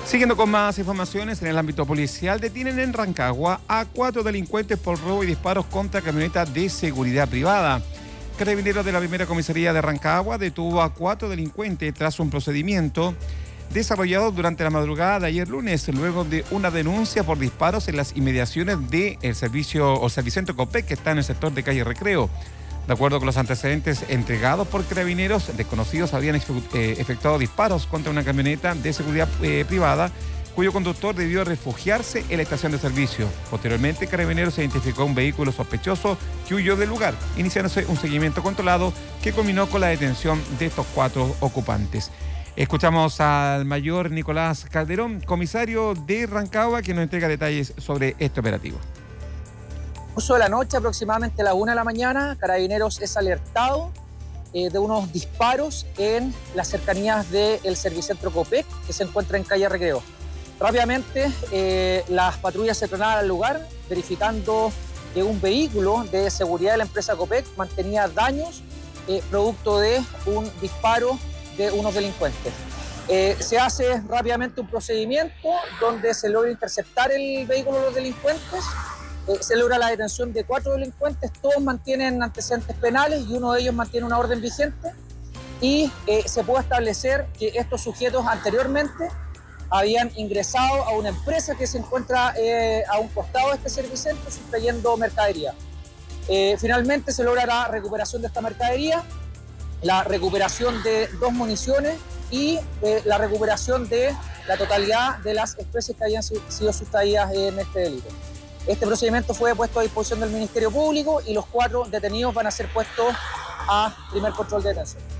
Siguiendo con más informaciones, en el ámbito policial detienen en Rancagua a 4 delincuentes por robo y disparos contra camionetas de seguridad privada. Carabineros de la primera comisaría de Rancagua detuvo a 4 delincuentes tras un procedimiento desarrollado durante la madrugada de ayer lunes, luego de una denuncia por disparos en las inmediaciones del Servicentro Copec, que está en el sector de calle Recreo. De acuerdo con los antecedentes entregados por Carabineros, desconocidos habían efectuado disparos contra una camioneta de seguridad privada, cuyo conductor debió refugiarse en la estación de servicio. Posteriormente, Carabineros identificó un vehículo sospechoso que huyó del lugar, iniciándose un seguimiento controlado que culminó con la detención de estos 4 ocupantes. Escuchamos al mayor Nicolás Calderón, comisario de Rancagua, que nos entrega detalles sobre este operativo. Uso de la noche, aproximadamente a las 1 de la mañana, Carabineros es alertado de unos disparos en las cercanías del Servicentro Copec, que se encuentra en calle Recreo. Rápidamente las patrullas se trasladaron al lugar, verificando que un vehículo de seguridad de la empresa Copec mantenía daños producto de un disparo de unos delincuentes. Se hace rápidamente un procedimiento donde se logra interceptar el vehículo de los delincuentes. Se logra la detención de 4 delincuentes, todos mantienen antecedentes penales y uno de ellos mantiene una orden vigente, y se puede establecer que estos sujetos anteriormente habían ingresado a una empresa que se encuentra a un costado de este servicentro sustrayendo mercadería. Finalmente se logra la recuperación de esta mercadería, la recuperación de 2 municiones y la recuperación de la totalidad de las especies que habían sido sustraídas en este delito. Este procedimiento fue puesto a disposición del Ministerio Público y los 4 detenidos van a ser puestos a primer control de detención.